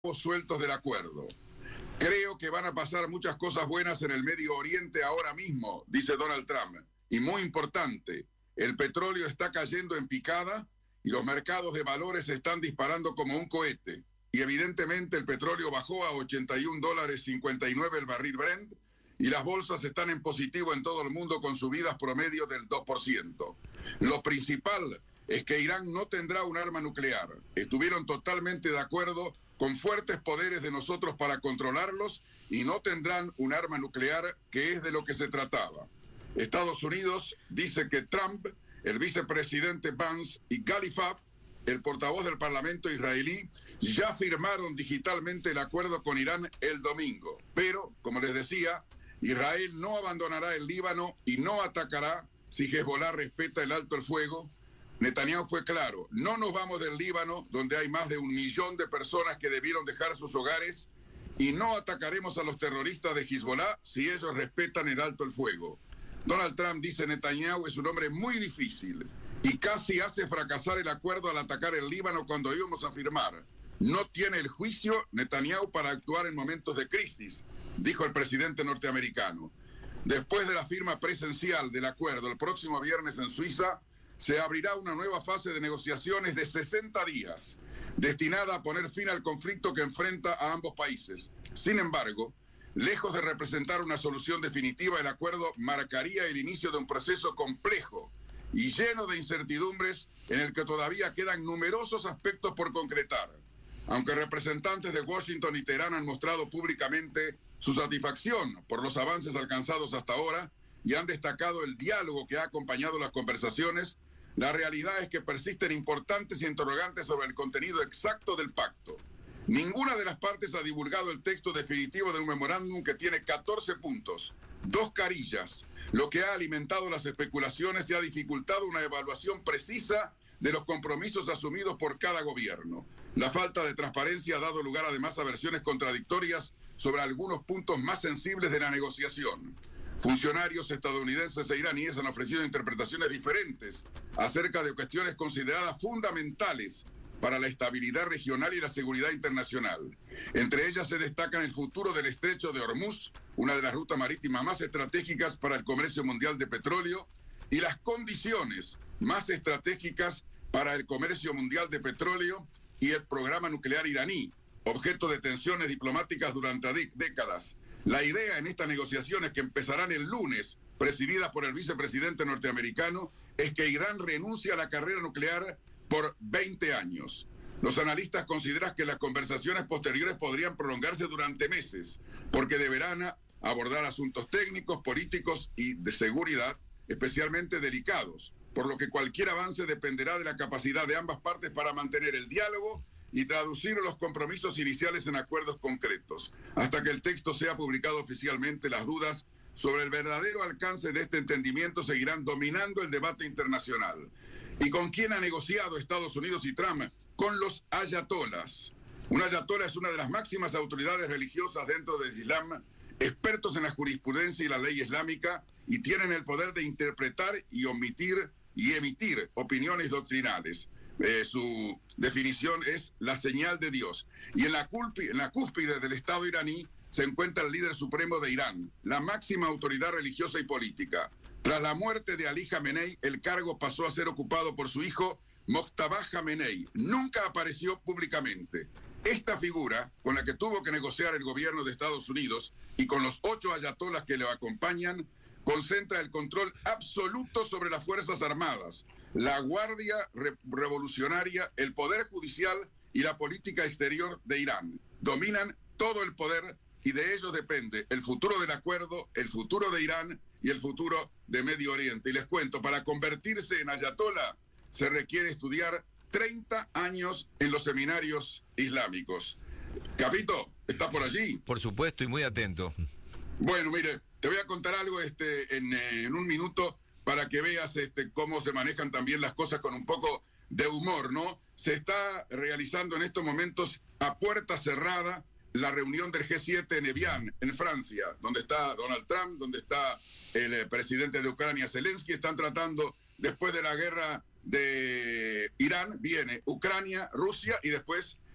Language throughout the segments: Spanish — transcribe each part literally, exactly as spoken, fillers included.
sueltos del acuerdo. Creo que van a pasar muchas cosas buenas en el Medio Oriente ahora mismo, dice Donald Trump. Y muy importante, el petróleo está cayendo en picada y los mercados de valores se están disparando como un cohete. Y evidentemente el petróleo bajó a ochenta y un dólares cincuenta y nueve el barril Brent y las bolsas están en positivo en todo el mundo con subidas promedio del dos por ciento. Lo principal es que Irán no tendrá un arma nuclear. Estuvieron totalmente de acuerdo con fuertes poderes de nosotros para controlarlos y no tendrán un arma nuclear, que es de lo que se trataba. Estados Unidos dice que Trump, el vicepresidente Vance y Ghalibaf, el portavoz del Parlamento israelí, ya firmaron digitalmente el acuerdo con Irán el domingo. Pero, como les decía, Israel no abandonará el Líbano y no atacará si Hezbollah respeta el alto el fuego. Netanyahu fue claro, no nos vamos del Líbano, donde hay más de un millón de personas que debieron dejar sus hogares, y no atacaremos a los terroristas de Hezbollah si ellos respetan el alto el fuego. Donald Trump dice Netanyahu es un hombre muy difícil y casi hace fracasar el acuerdo al atacar el Líbano cuando íbamos a firmar. No tiene el juicio Netanyahu para actuar en momentos de crisis, dijo el presidente norteamericano. Después de la firma presencial del acuerdo el próximo viernes en Suiza, se abrirá una nueva fase de negociaciones de sesenta días, destinada a poner fin al conflicto que enfrenta a ambos países. Sin embargo, lejos de representar una solución definitiva, el acuerdo marcaría el inicio de un proceso complejo y lleno de incertidumbres en el que todavía quedan numerosos aspectos por concretar. Aunque representantes de Washington y Teherán han mostrado públicamente su satisfacción por los avances alcanzados hasta ahora y han destacado el diálogo que ha acompañado las conversaciones, la realidad es que persisten importantes interrogantes sobre el contenido exacto del pacto. Ninguna de las partes ha divulgado el texto definitivo de un memorándum que tiene catorce puntos, dos carillas, lo que ha alimentado las especulaciones y ha dificultado una evaluación precisa de los compromisos asumidos por cada gobierno. La falta de transparencia ha dado lugar además a versiones contradictorias sobre algunos puntos más sensibles de la negociación. Funcionarios estadounidenses e iraníes han ofrecido interpretaciones diferentes acerca de cuestiones consideradas fundamentales para la estabilidad regional y la seguridad internacional. Entre ellas se destacan el futuro del estrecho de Hormuz, una de las rutas marítimas más estratégicas para el comercio mundial de petróleo, y las condiciones más estratégicas para el comercio mundial de petróleo y el programa nuclear iraní, objeto de tensiones diplomáticas durante décadas. La idea en estas negociaciones, que empezarán el lunes, presididas por el vicepresidente norteamericano, es que Irán renuncie a la carrera nuclear por veinte años. Los analistas consideran que las conversaciones posteriores podrían prolongarse durante meses, porque deberán abordar asuntos técnicos, políticos y de seguridad, especialmente delicados, por lo que cualquier avance dependerá de la capacidad de ambas partes para mantener el diálogo y traducir los compromisos iniciales en acuerdos concretos. Hasta que el texto sea publicado oficialmente, las dudas sobre el verdadero alcance de este entendimiento seguirán dominando el debate internacional. ¿Y con quién ha negociado Estados Unidos y Trump? Con los ayatolas. Un ayatola es una de las máximas autoridades religiosas dentro del Islam, expertos en la jurisprudencia y la ley islámica, y tienen el poder de interpretar y omitir y emitir opiniones doctrinales. Eh, su definición es la señal de Dios. Y en la, culpi, en la cúspide del Estado iraní se encuentra el líder supremo de Irán, la máxima autoridad religiosa y política. Tras la muerte de Ali Jamenei, el cargo pasó a ser ocupado por su hijo Mojtaba Jamenei. Nunca apareció públicamente. Esta figura, con la que tuvo que negociar el gobierno de Estados Unidos y con los ocho ayatolas que le acompañan, concentra el control absoluto sobre las Fuerzas Armadas, la Guardia Re- Revolucionaria, el Poder Judicial y la política exterior de Irán. Dominan todo el poder y de ellos depende el futuro del acuerdo, el futuro de Irán y el futuro de Medio Oriente. Y les cuento, para convertirse en ayatola se requiere estudiar treinta años en los seminarios islámicos. Capito, ¿estás por allí? Por supuesto, y muy atento. Bueno, mire, te voy a contar algo este, en, en un minuto para que veas este, cómo se manejan también las cosas con un poco de humor, ¿no? Se está realizando en estos momentos a puerta cerrada la reunión del G siete en Evian, en Francia, donde está Donald Trump, donde está el eh, presidente de Ucrania, Zelensky. Están tratando, después de la guerra de Irán, viene Ucrania, Rusia y después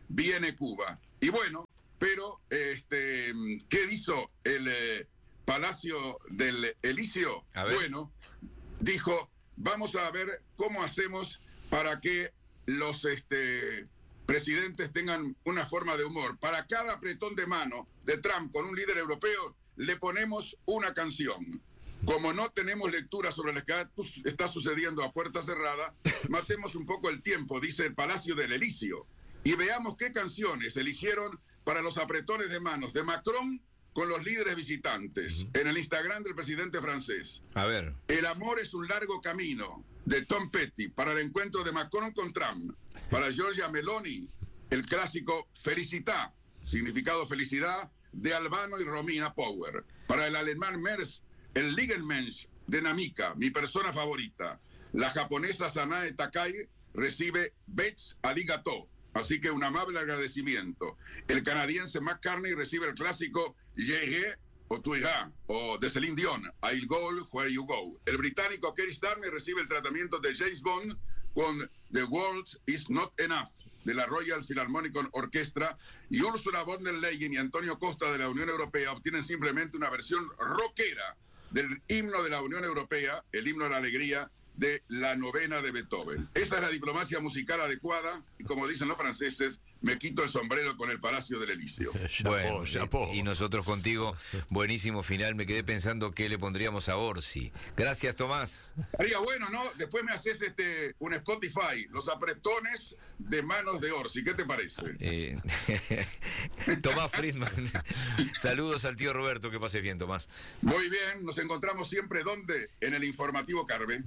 viene Cuba. Y bueno, pero este, ¿qué hizo el eh, Palacio del Elíseo? Bueno, dijo, vamos a ver cómo hacemos para que los este, presidentes tengan una forma de humor. Para cada apretón de mano de Trump con un líder europeo, le ponemos una canción. Como no tenemos lectura sobre lo que está sucediendo a puerta cerrada, matemos un poco el tiempo, dice el Palacio del Elíseo, y veamos qué canciones eligieron para los apretones de manos de Macron con los líderes visitantes. Uh-huh. En el Instagram del presidente francés. A ver. El amor es un largo camino, de Tom Petty, para el encuentro de Macron con Trump. Para Giorgia Meloni, el clásico Felicità, significado felicidad, de Albano y Romina Power. Para el alemán Merz, el Liegenmensch de Namika, mi persona favorita. La japonesa Sanae Takai recibe Bets Arigato, así que un amable agradecimiento. El canadiense McCartney recibe el clásico J'irai o Tu iras, o de Celine Dion, I'll go where you go. El británico Keir Starmer recibe el tratamiento de James Bond con The World is Not Enough, de la Royal Philharmonic Orchestra, y Ursula von der Leyen y Antonio Costa de la Unión Europea obtienen simplemente una versión rockera del himno de la Unión Europea, el himno de la alegría, de la novena de Beethoven. Esa es la diplomacia musical adecuada, y como dicen los franceses, me quito el sombrero con el Palacio del Elíseo. Bueno, chapó. Y nosotros contigo, buenísimo final. Me quedé pensando qué le pondríamos a Orsi. Gracias, Tomás. Haría bueno, ¿no? Después me haces este un Spotify, los apretones de manos de Orsi. ¿Qué te parece? Eh, Tomás Friedman. Saludos al tío Roberto. Que pases bien, Tomás. Muy bien. Nos encontramos siempre, ¿dónde? En el informativo Carve.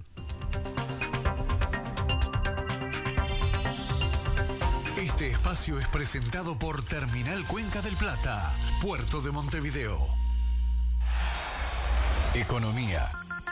Este espacio es presentado por Terminal Cuenca del Plata, Puerto de Montevideo. Economía.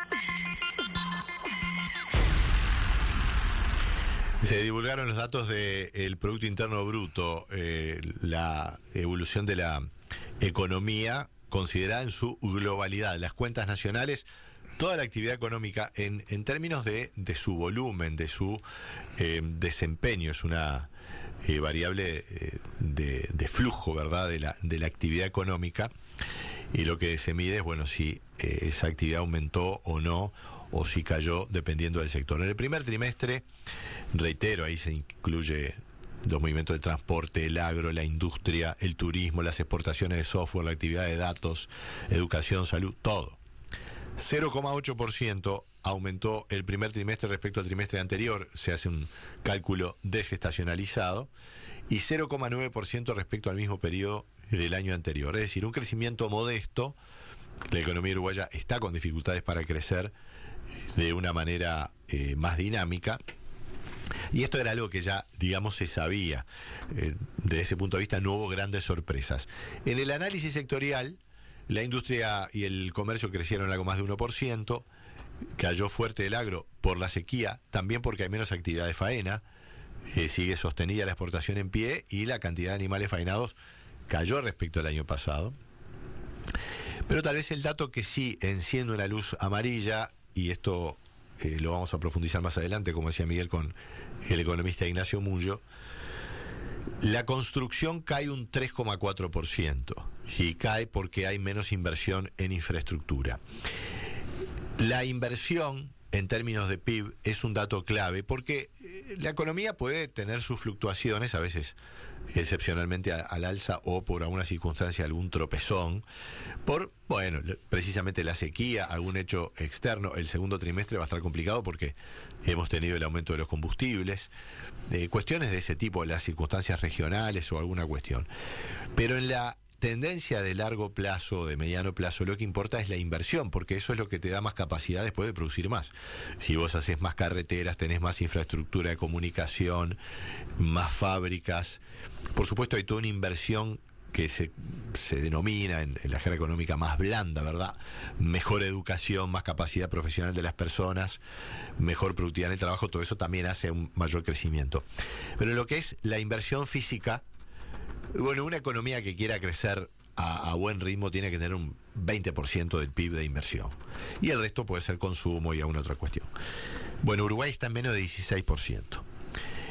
Se divulgaron los datos del Producto Interno Bruto, eh, la evolución de la economía considerada en su globalidad, las cuentas nacionales, toda la actividad económica en, en términos de, de su volumen, de su eh, desempeño. Es una eh, variable eh, de, de flujo, ¿verdad?, de la, de la actividad económica, y lo que se mide es, bueno, si eh, esa actividad aumentó o no, o si cayó, dependiendo del sector. En el primer trimestre, reitero, ahí se incluye los movimientos de transporte, el agro, la industria, el turismo, las exportaciones de software, la actividad de datos, educación, salud, todo. cero coma ocho por ciento aumentó el primer trimestre respecto al trimestre anterior, se hace un cálculo desestacionalizado, y cero coma nueve por ciento respecto al mismo periodo del año anterior. Es decir, un crecimiento modesto. La economía uruguaya está con dificultades para crecer de una manera eh, más dinámica, y esto era algo que ya, digamos, se sabía. Eh, desde ese punto de vista no hubo grandes sorpresas. En el análisis sectorial, la industria y el comercio crecieron algo más de uno por ciento, cayó fuerte el agro por la sequía, también porque hay menos actividad de faena, eh, sigue sostenida la exportación en pie, y la cantidad de animales faenados cayó respecto al año pasado. Pero tal vez el dato que sí enciende una luz amarilla, y esto eh, lo vamos a profundizar más adelante, como decía Miguel, con el economista Ignacio Mullo, la construcción cae un tres coma cuatro por ciento, y cae porque hay menos inversión en infraestructura. La inversión en términos de P I B es un dato clave, porque la economía puede tener sus fluctuaciones, a veces excepcionalmente al alza, o por alguna circunstancia algún tropezón, por, bueno, precisamente la sequía, algún hecho externo. El segundo trimestre va a estar complicado porque hemos tenido el aumento de los combustibles, eh, cuestiones de ese tipo, las circunstancias regionales o alguna cuestión. Pero en la tendencia de largo plazo, de mediano plazo, lo que importa es la inversión, porque eso es lo que te da más capacidad después de producir más. Si vos haces más carreteras, tenés más infraestructura de comunicación, más fábricas. Por supuesto, hay toda una inversión que se, se denomina en, en la jerga económica más blanda, ¿verdad? Mejor educación, más capacidad profesional de las personas, mejor productividad en el trabajo, todo eso también hace un mayor crecimiento. Pero lo que es la inversión física, bueno, una economía que quiera crecer a, a buen ritmo tiene que tener un veinte por ciento del P I B de inversión. Y el resto puede ser consumo y alguna otra cuestión. Bueno, Uruguay está en menos de dieciséis por ciento.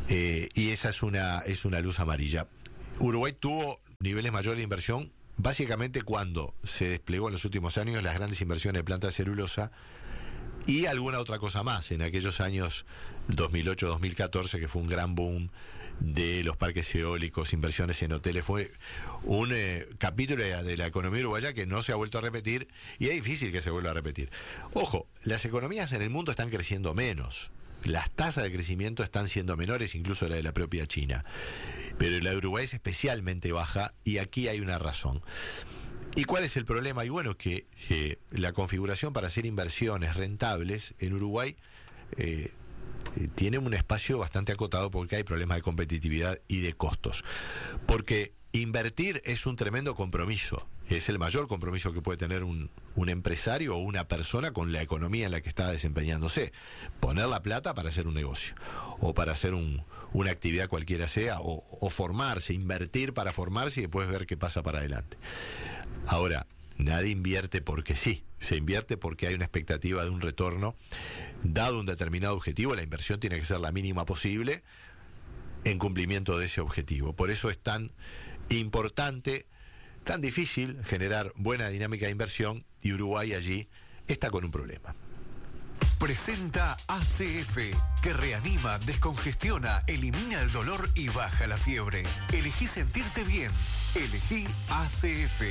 Eh, y esa es una, es una luz amarilla. Uruguay tuvo niveles mayores de inversión básicamente cuando se desplegó en los últimos años las grandes inversiones de planta de celulosa y alguna otra cosa más, en aquellos años dos mil ocho dos mil catorce, que fue un gran boom de los parques eólicos, inversiones en hoteles. Fue un eh, capítulo de la economía uruguaya que no se ha vuelto a repetir, y es difícil que se vuelva a repetir. Ojo, las economías en el mundo están creciendo menos, las tasas de crecimiento están siendo menores, incluso la de la propia China, pero la de Uruguay es especialmente baja, y aquí hay una razón. ¿Y cuál es el problema? Y bueno, que eh, la configuración para hacer inversiones rentables en Uruguay eh, eh, tiene un espacio bastante acotado, porque hay problemas de competitividad y de costos. Porque invertir es un tremendo compromiso, es el mayor compromiso que puede tener un, un empresario o una persona con la economía en la que está desempeñándose. Poner la plata para hacer un negocio, o para hacer un, una actividad cualquiera sea, o, o formarse, invertir para formarse y después ver qué pasa para adelante. Ahora, nadie invierte porque sí, se invierte porque hay una expectativa de un retorno. Dado un determinado objetivo, la inversión tiene que ser la mínima posible en cumplimiento de ese objetivo. Por eso es tan importante, tan difícil generar buena dinámica de inversión, y Uruguay allí está con un problema. Presenta A C F, que reanima, descongestiona, elimina el dolor y baja la fiebre. Elegí sentirte bien. Elegí A C F.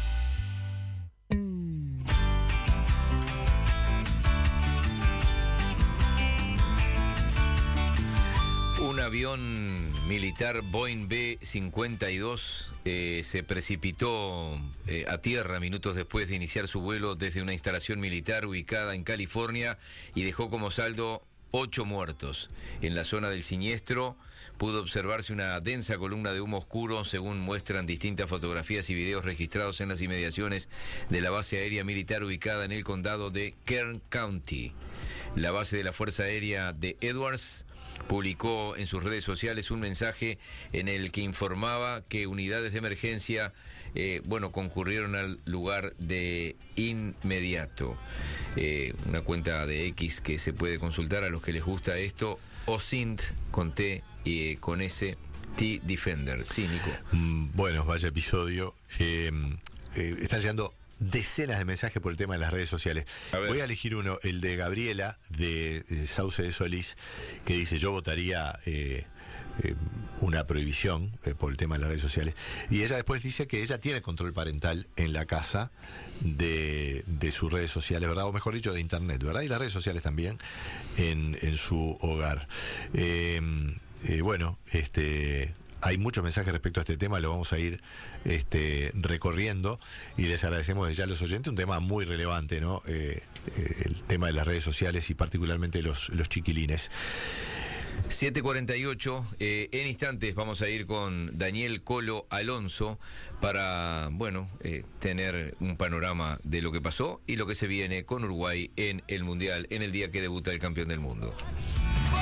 Un avión militar Boeing B cincuenta y dos eh, se precipitó eh, a tierra minutos después de iniciar su vuelo desde una instalación militar ubicada en California, y dejó como saldo ocho muertos. En la zona del siniestro pudo observarse una densa columna de humo oscuro, según muestran distintas fotografías y videos registrados en las inmediaciones de la base aérea militar ubicada en el condado de Kern County. La base de la Fuerza Aérea de Edwards publicó en sus redes sociales un mensaje en el que informaba que unidades de emergencia eh, bueno, concurrieron al lugar de inmediato. Eh, una cuenta de X que se puede consultar a los que les gusta esto, OSINT con T y eh, con S, T-Defender. Sí, Nico. Mm, bueno, vaya episodio. Eh, eh, están llegando decenas de mensajes por el tema de las redes sociales. A Voy a elegir uno, el de Gabriela, de, de Sauce de Solís, que dice: yo votaría eh, eh, una prohibición eh, por el tema de las redes sociales. Y ella después dice que ella tiene control parental en la casa de, de sus redes sociales, ¿verdad? O mejor dicho, de internet, ¿verdad? Y las redes sociales también en, en su hogar. Eh, eh, bueno, este... hay muchos mensajes respecto a este tema, lo vamos a ir este, recorriendo, y les agradecemos ya a los oyentes, un tema muy relevante, ¿no? Eh, eh, el tema de las redes sociales y particularmente los, los chiquilines. siete cuarenta y ocho, eh, en instantes vamos a ir con Daniel Colo Alonso para, bueno, eh, tener un panorama de lo que pasó y lo que se viene con Uruguay en el Mundial, en el día que debuta el campeón del mundo.